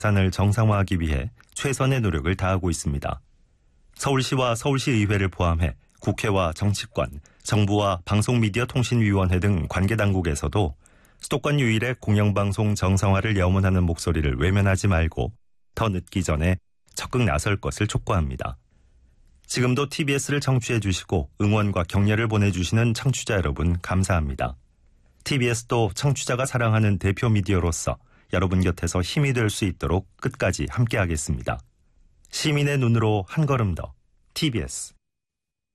산을 정상화하기 위해 최선의 노력을 다하고 있습니다. 서울시와 서울시의회를 포함해 국회와 정치권, 정부와 방송미디어통신위원회 등 관계당국에서도 수도권 유일의 공영방송 정상화를 염원하는 목소리를 외면하지 말고 더 늦기 전에 적극 나설 것을 촉구합니다. 지금도 TBS를 청취해 주시고 응원과 격려를 보내주시는 청취자 여러분 감사합니다. TBS도 청취자가 사랑하는 대표 미디어로서 여러분 곁에서 힘이 될 수 있도록 끝까지 함께하겠습니다. 시민의 눈으로 한 걸음 더 TBS